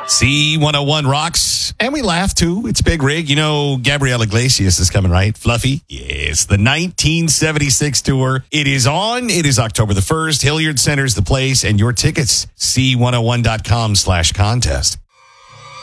C101 rocks, and we laugh too. It's Big Rig. You know, Gabriel Iglesias is coming, right? Fluffy? Yes, the 1976 tour. It is on. It is October the 1st. Hilliard Center's the place, and your tickets, C101.com/contest.